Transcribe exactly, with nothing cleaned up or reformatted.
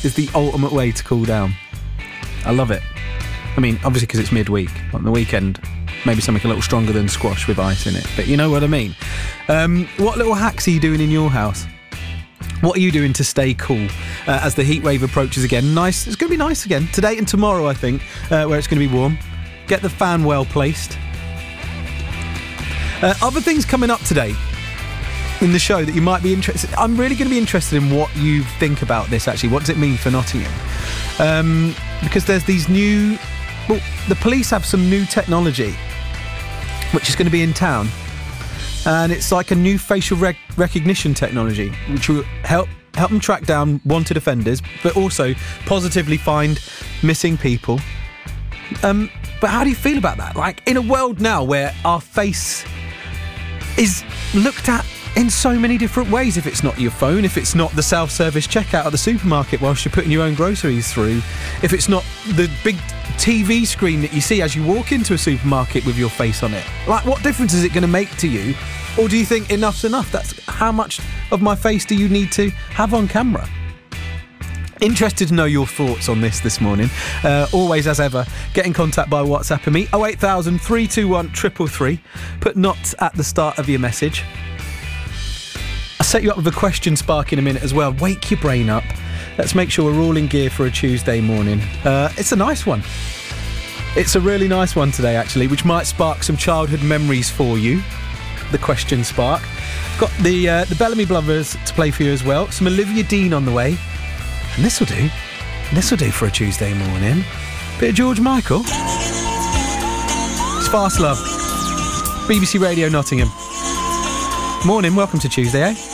is the ultimate way to cool down. I love it. I mean, obviously because it's midweek. On the weekend, maybe something a little stronger than squash with ice in it. But you know what I mean. Um, what little hacks are you doing in your house? What are you doing to stay cool uh, as the heat wave approaches again? Nice. It's going to be nice again. Today and tomorrow, I think, uh, where it's going to be warm. Get the fan well placed. Uh, other things coming up today in the show that you might be interested. I'm really going to be interested in what you think about this, actually. What does it mean for Nottingham? Um, because there's these new... Well, the police have some new technology which is going to be in town. And it's like a new facial rec- recognition technology which will help help them track down wanted offenders, but also positively find missing people. Um, but how do you feel about that? Like, in a world now where our face is looked at in so many different ways, if it's not your phone, if it's not the self-service checkout at the supermarket whilst you're putting your own groceries through, if it's not the big T V screen that you see as you walk into a supermarket with your face on it. Like, what difference is it going to make to you? Or do you think enough's enough? That's how much of my face do you need to have on camera? Interested to know your thoughts on this this morning. Uh, always, as ever, get in contact by WhatsApping me. oh eight thousand, three two one, three three three. Put not at the start of your message. I'll set you up with a question spark in a minute as well. Wake your brain up. Let's make sure we're all in gear for a Tuesday morning. Uh, it's a nice one. It's a really nice one today, actually, which might spark some childhood memories for you. The question spark. Got the uh, the Bellamy Brothers to play for you as well. Some Olivia Dean on the way. And this'll do. This'll do for a Tuesday morning. Bit of George Michael. It's Fast Love. B B C Radio Nottingham. Morning, welcome to Tuesday, eh?